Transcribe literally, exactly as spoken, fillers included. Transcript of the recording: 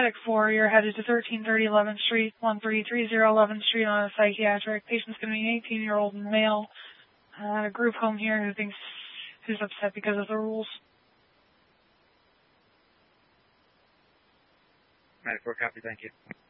Medic four, you're headed to thirteen thirty eleventh Street, one three three zero eleventh Street on a psychiatric. Patient's going to be an eighteen-year-old male uh, at a group home here who thinks who's upset because of the rules. Medic four, copy, thank you.